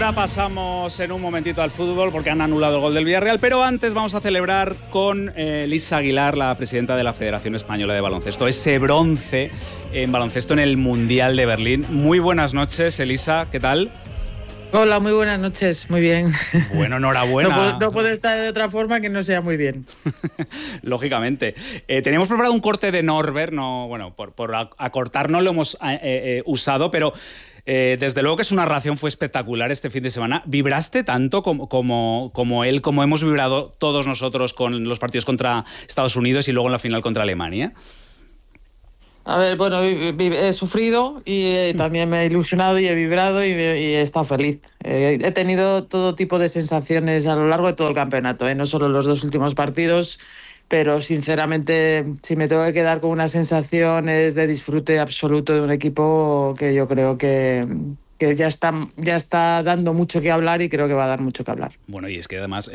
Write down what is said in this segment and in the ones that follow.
Ahora pasamos en un momentito al fútbol porque han anulado el gol del Villarreal, pero antes vamos a celebrar con Elisa Aguilar, la presidenta de la Federación Española de Baloncesto, ese bronce en baloncesto en el Mundial de Berlín. Muy buenas noches, Elisa, ¿qué tal? Hola, muy buenas noches, muy bien. Bueno, enhorabuena. No puedo estar de otra forma que no sea muy bien. Lógicamente. Teníamos preparado un corte de Norbert, por acortar no lo hemos usado, pero desde luego que su narración fue espectacular este fin de semana. ¿Vibraste tanto como él, como hemos vibrado todos nosotros con los partidos contra Estados Unidos y luego en la final contra Alemania? A ver, bueno, he sufrido y también me he ilusionado y he vibrado y he estado feliz. He tenido todo tipo de sensaciones a lo largo de todo el campeonato, no solo los 2 últimos partidos, pero sinceramente si me tengo que quedar con unas sensaciones de disfrute absoluto de un equipo que yo creo que ya está dando mucho que hablar y creo que va a dar mucho que hablar. Bueno, y es que además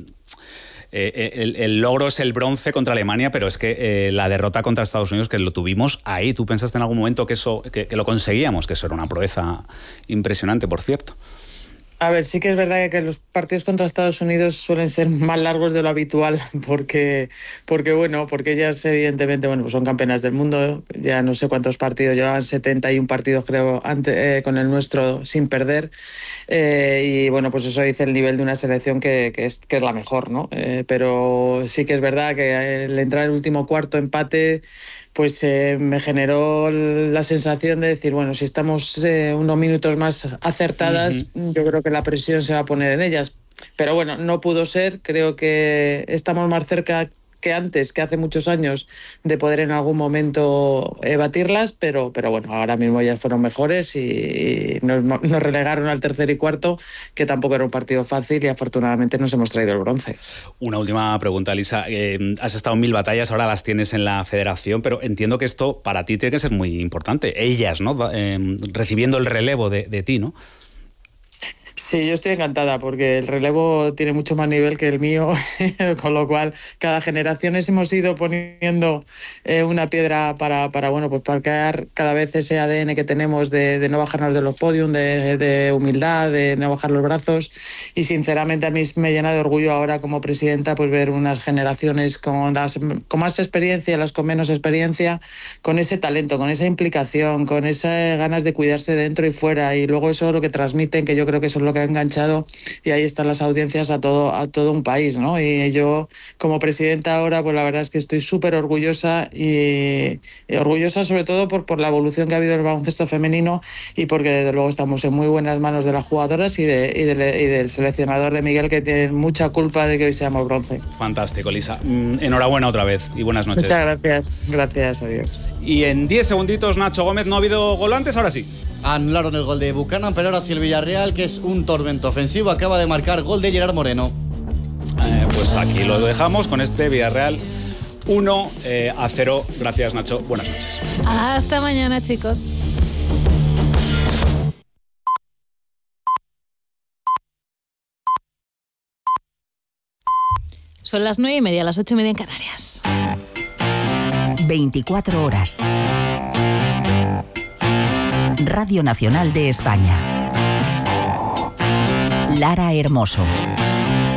el logro es el bronce contra Alemania, pero es que la derrota contra Estados Unidos, que lo tuvimos ahí. ¿Tú pensaste en algún momento que lo conseguíamos? Que eso era una proeza impresionante, por cierto. A ver, sí que es verdad que los partidos contra Estados Unidos suelen ser más largos de lo habitual porque ellas evidentemente pues son campeonas del mundo, ya no sé cuántos partidos, llevaban 71 partidos creo con el nuestro sin perder y bueno, pues eso dice el nivel de una selección que es la mejor, ¿no? Pero sí que es verdad que el entrar en el último cuarto empate pues me generó la sensación de decir, bueno, si estamos unos minutos más acertadas, yo creo que la presión se va a poner en ellas. Pero bueno, no pudo ser, creo que estamos más cerca que antes, que hace muchos años, de poder en algún momento batirlas, pero bueno, ahora mismo ellas fueron mejores y nos relegaron al tercer y cuarto, que tampoco era un partido fácil y afortunadamente nos hemos traído el bronce. Una última pregunta, Elisa. Has estado en 1000 batallas, ahora las tienes en la federación, pero entiendo que esto para ti tiene que ser muy importante. Ellas, ¿no? Recibiendo el relevo de ti, ¿no? Sí, yo estoy encantada porque el relevo tiene mucho más nivel que el mío, con lo cual cada generación hemos ido poniendo una piedra para crear cada vez ese ADN que tenemos de no bajarnos de los podiums, de humildad, de no bajar los brazos, y sinceramente a mí me llena de orgullo ahora como presidenta pues ver unas generaciones con más experiencia, las con menos experiencia, con ese talento, con esa implicación, con esas ganas de cuidarse dentro y fuera, y luego eso es lo que transmiten, que yo creo que eso es lo que ha enganchado, y ahí están las audiencias a todo un país, ¿no? Y yo como presidenta ahora, pues la verdad es que estoy súper orgullosa y orgullosa sobre todo por la evolución que ha habido en el baloncesto femenino y porque desde luego estamos en muy buenas manos de las jugadoras y del seleccionador de Miguel, que tiene mucha culpa de que hoy seamos bronce. Fantástico, Elisa. Enhorabuena otra vez y buenas noches. Muchas gracias, adiós. Y en 10 segunditos, Nacho Gómez, ¿no ha habido gol antes? Ahora sí. Anularon el gol de Buchanan, pero ahora sí el Villarreal, que es un tormento ofensivo, acaba de marcar gol de Gerard Moreno. Pues aquí lo dejamos con este Villarreal 1-0. Gracias, Nacho. Buenas noches. Hasta mañana, chicos. Son las 9:30, las 8:30 en Canarias. 24 horas. Radio Nacional de España. Lara Hermoso.